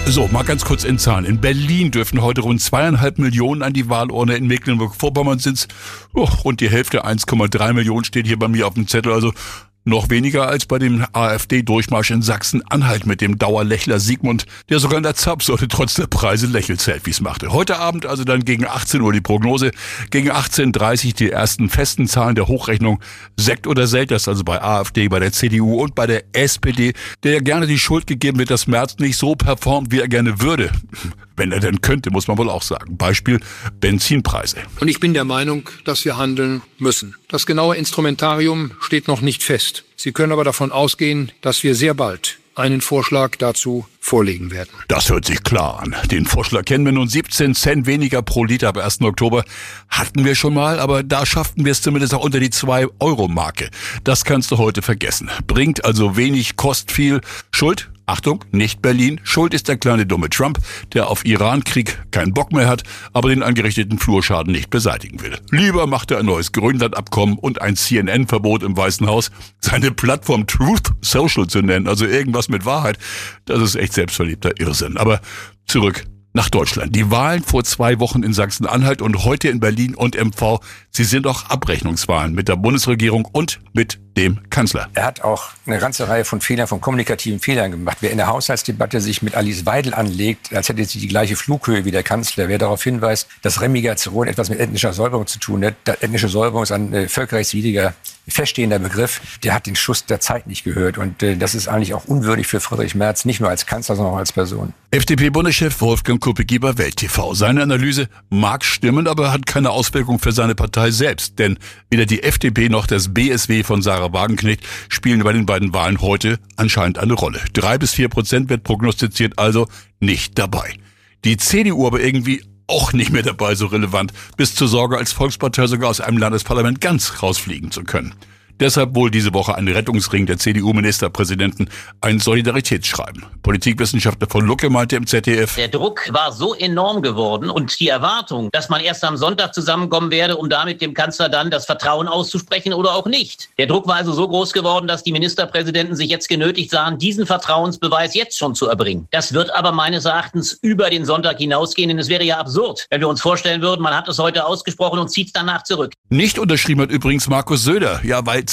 So, mal ganz kurz in Zahlen. In Berlin dürfen heute rund 2,5 Millionen an die Wahlurne. In Mecklenburg-Vorpommern sind es rund die Hälfte, 1,3 Millionen steht hier bei mir auf dem Zettel. Also noch weniger als bei dem AfD-Durchmarsch in Sachsen-Anhalt mit dem Dauerlächler Sigmund, der sogar in der Zapfsäule trotz der Preise Lächelselfies machte. Heute Abend also dann gegen 18 Uhr die Prognose, gegen 18.30 Uhr die ersten festen Zahlen der Hochrechnung. Sekt oder Selters, also bei AfD, bei der CDU und bei der SPD, der ja gerne die Schuld gegeben wird, dass Merz nicht so performt, wie er gerne würde. Wenn er denn könnte, muss man wohl auch sagen. Beispiel Benzinpreise. Und ich bin der Meinung, dass wir handeln müssen. Das genaue Instrumentarium steht noch nicht fest. Sie können aber davon ausgehen, dass wir sehr bald einen Vorschlag dazu vorlegen werden. Das hört sich klar an. Den Vorschlag kennen wir nun. 17 Cent weniger pro Liter ab 1. Oktober hatten wir schon mal, aber da schafften wir es zumindest auch unter die 2-Euro-Marke. Das kannst du heute vergessen. Bringt also wenig, kostet viel. Schuld? Achtung, nicht Berlin. Schuld ist der kleine dumme Trump, der auf Iran-Krieg keinen Bock mehr hat, aber den angerichteten Flurschaden nicht beseitigen will. Lieber macht er ein neues Grönland-Abkommen und ein CNN-Verbot im Weißen Haus. Seine Plattform Truth Social zu nennen, also irgendwas mit Wahrheit, das ist echt selbstverliebter Irrsinn. Aber zurück nach Deutschland. Die Wahlen vor 2 Wochen in Sachsen-Anhalt und heute in Berlin und MV, sie sind auch Abrechnungswahlen mit der Bundesregierung und mit dem Kanzler. Er hat auch eine ganze Reihe von Fehlern, von kommunikativen Fehlern gemacht. Wer in der Haushaltsdebatte sich mit Alice Weidel anlegt, als hätte sie die gleiche Flughöhe wie der Kanzler, wer darauf hinweist, dass Remigration etwas mit ethnischer Säuberung zu tun hat. Ethnische Säuberung ist ein völkerrechtswidriger, feststehender Begriff. Der hat den Schuss der Zeit nicht gehört. Und das ist eigentlich auch unwürdig für Friedrich Merz, nicht nur als Kanzler, sondern auch als Person. FDP-Bundeschef Wolfgang Kubicki bei Welt TV. Seine Analyse mag stimmen, aber hat keine Auswirkung für seine Partei selbst. Denn weder die FDP noch das BSW von Sarah Wagenknecht spielen bei den beiden Wahlen heute anscheinend eine Rolle. 3-4% wird prognostiziert, also nicht dabei. Die CDU aber irgendwie auch nicht mehr dabei, so relevant, bis zur Sorge, als Volkspartei sogar aus einem Landesparlament ganz rausfliegen zu können. Deshalb wohl diese Woche ein Rettungsring der CDU-Ministerpräsidenten, ein Solidaritätsschreiben. Politikwissenschaftler von Lucke meinte im ZDF: Der Druck war so enorm geworden und die Erwartung, dass man erst am Sonntag zusammenkommen werde, um damit dem Kanzler dann das Vertrauen auszusprechen oder auch nicht. Der Druck war also so groß geworden, dass die Ministerpräsidenten sich jetzt genötigt sahen, diesen Vertrauensbeweis jetzt schon zu erbringen. Das wird aber meines Erachtens über den Sonntag hinausgehen, denn es wäre ja absurd, wenn wir uns vorstellen würden, man hat es heute ausgesprochen und zieht es danach zurück. Nicht unterschrieben hat übrigens Markus Söder, ja, weil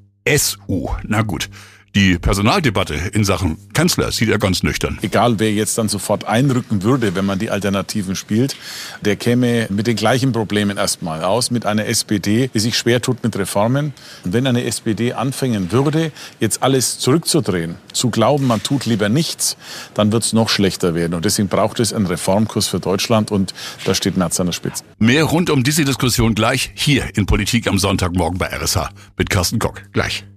CSU. Na gut. Die Personaldebatte in Sachen Kanzler sieht er ganz nüchtern. Egal, wer jetzt dann sofort einrücken würde, wenn man die Alternativen spielt, der käme mit den gleichen Problemen erstmal aus, mit einer SPD, die sich schwer tut mit Reformen. Und wenn eine SPD anfangen würde, jetzt alles zurückzudrehen, zu glauben, man tut lieber nichts, dann wird es noch schlechter werden. Und deswegen braucht es einen Reformkurs für Deutschland und da steht Merz an der Spitze. Mehr rund um diese Diskussion gleich hier in Politik am Sonntagmorgen bei RSH mit Carsten Kock. Gleich.